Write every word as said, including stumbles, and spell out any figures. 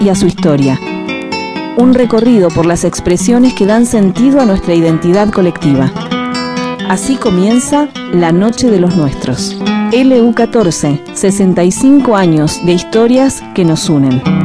y a su historia. Un recorrido por las expresiones que dan sentido a nuestra identidad colectiva. Así comienza La Noche de los Nuestros. L U catorce, sesenta y cinco años de historias que nos unen.